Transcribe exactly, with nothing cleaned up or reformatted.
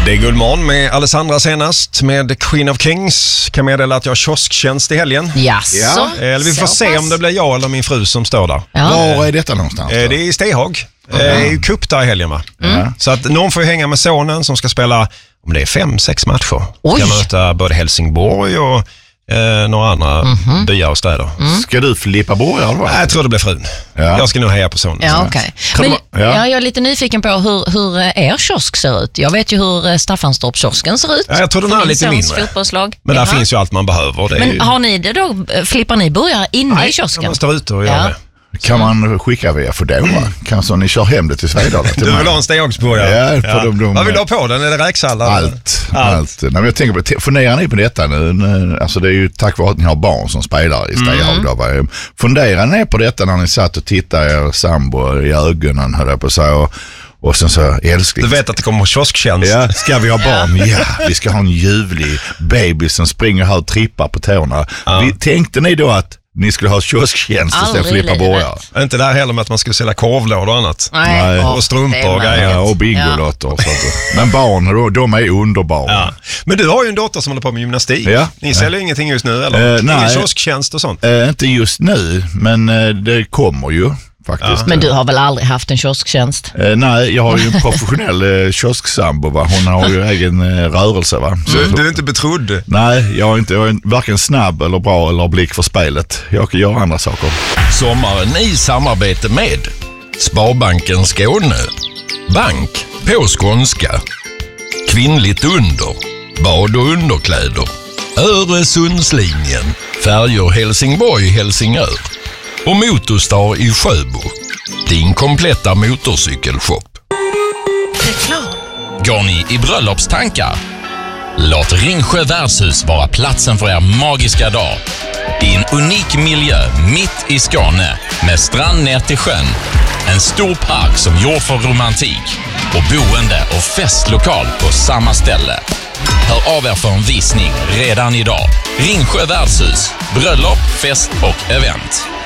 Det är Guldmorgon med Alessandra senast med Queen of Kings. Kan meddela att jag har kiosktjänst i helgen. Jaså? Ja. Eller vi får Så se pass. om det blir jag eller min fru som står där. Ja. Var är detta någonstans? Eh, Det är i Stehag. Mm. Det är ju cup där i helgen, va? Mm. Så att någon får ju hänga med sonen som ska spela, om det är fem, sex matcher. Oj. Ska möta både Helsingborg och eh, några andra Mm-hmm. byar och städer. Mm. Ska du flippa borgar? Nej, jag tror det blir frun. Ja. Jag ska nog heja på sonen. Ja, okej. Kan Men man- ja. ja, jag är lite nyfiken på hur, hur er kiosk ser ut. Jag vet ju hur Staffanstorp-kiosken ser ut. Ja, jag tror den För är min lite sons mindre. fotbollslag. Men där Jaha. finns ju allt man behöver. Det är Men ju... har ni det då? Flippar ni burgare inne Nej, i kiosken? man står ute och gör Ja. det. Kan man skicka via Foodora? Kan så ni kör hem det till Svedala? till Du mig? vill ha en Stehagsburgare? Ja, för de- de- Vad vill du ha på den? Är det räksallad? Allt, allt. Nej, men jag tänker på det. Funderar ni på detta nu? Nu- Alltså det är ju tack vare att ni har barn som spelar i Stehag. Då, va? Funderar ni på detta när ni satt och tittade er sambo i ögonen, höll jag på så och, och sen så älskling. Du vet att det kommer kiosktjänst. Ja, ska vi ha barn? Ja, vi ska ha en ljuvlig baby som springer här och trippar på tårna. Vi, tänkte ni då att ni skulle ha kiosktjänst istället för Aldrig i flippa livet. borgar? Inte där heller med att man skulle sälja korvlådor och annat. Nej. Nej. Ja, Och strumpor det är och grejer. märkligt. Ja, och bingolotter och sånt. Men barn, då, de är underbara. Ja. Men du har ju en dotter som håller på med gymnastik. Ja. Ni säljer ingenting just nu, eller? Eh, Ingen nej. kiosktjänst och sånt? Eh, inte just nu, men eh, det kommer ju faktiskt. Men du har väl aldrig haft en kiosktjänst? Eh, nej, jag har ju en professionell eh, kiosksambo, va? Hon har ju egen eh, rörelse, va? Så, Du, du är inte betrodd. Nej, jag är inte jag är varken snabb eller bra eller har blick för spelet. Jag kan göra andra saker. Sommaren i samarbete med Sparbanken Skåne, Bank på skånska, Kvinnligt under, bad och underkläder, Öresundslinjen, Färjor Helsingborg-Helsingör och Motorstar i Sjöbo, din kompletta motorcykelshop. Går ni i bröllopstankar? Låt Ringsjö värdshus vara platsen för er magiska dag. I en unik miljö mitt i Skåne med strand ner till sjön, en stor park som gjord för romantik och boende och festlokal på samma ställe. Hör av er för en visning redan idag. Ringsjö värdshus, bröllop, fest och event.